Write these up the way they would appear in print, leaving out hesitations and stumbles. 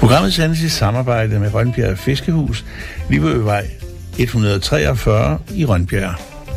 Programmet sendes i samarbejde med Rønbjerg Fiskehus, Liverøvej 143 i Rønbjerg.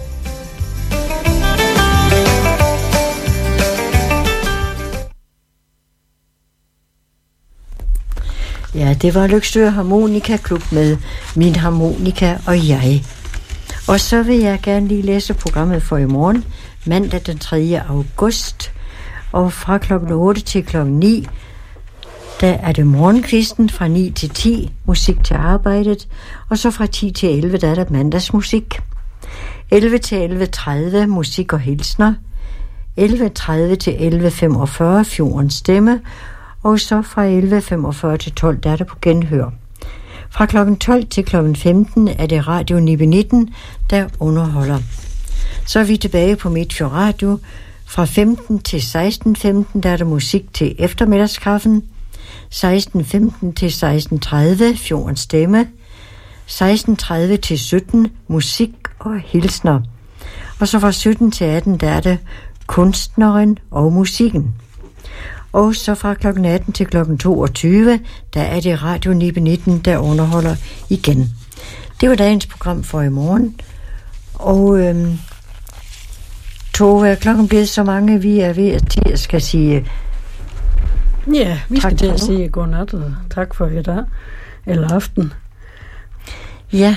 Ja, det var Løgstør Harmonika Klub med Min Harmonika og jeg. Og så vil jeg gerne lige læse programmet for i morgen, mandag den 3. august. Og fra klokken 8 til klokken 9, der er det morgenkvisten fra 9 til 10, musik til arbejdet. Og så fra 10 til 11, der er der mandagsmusik. 11 til 11.30, musik og hilsner. 11.30 til 11.45, Fjordens Stemme. Og så fra 11.45 til 12, der er der på genhør. Fra klokken 12 til klokken 15 er det Radio Nibe 19, der underholder. Så er vi tilbage på Midtfjord Radio. Fra 15 til 16.15, der er der musik til eftermiddagskaffen. 16.15 til 16.30, Fjordens Stemme. 16.30 til 17, musik og hilsner. Og så fra 17 til 18, der er det kunstneren og musikken. Og så fra klokken 18 til klokken 22, der er det Radio Nibe 19, der underholder igen. Det var dagens program for i morgen. Og Tove, er klokken blevet så mange, vi er ved at skal sige... Ja, vi skal til at sige godnat og tak for i dag, eller aften. Ja.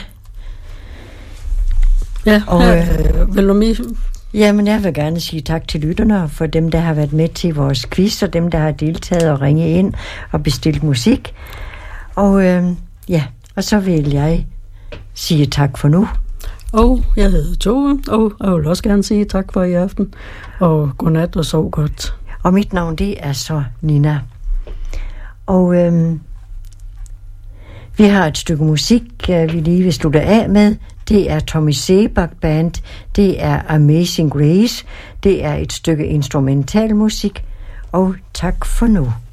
Ja, og vil du mere... Jamen, jeg vil gerne sige tak til lytterne, for dem, der har været med til vores quiz, og dem, der har deltaget og ringet ind og bestilt musik. Og og så vil jeg sige tak for nu. Og jeg hedder Tove, og jeg vil også gerne sige tak for i aften, og godnat og sov godt. Og mit navn, det er så Nina. Og vi har et stykke musik, vi lige vil slutte af med. Det er Tommy Sebak Band, det er Amazing Grace, det er et stykke instrumentalmusik, og tak for nu.